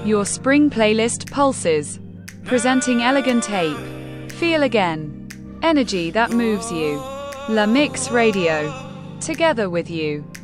Your spring playlist pulses. Presenting elegant ape. Feel again. Energy that moves you. La Mix Radio. Together with you.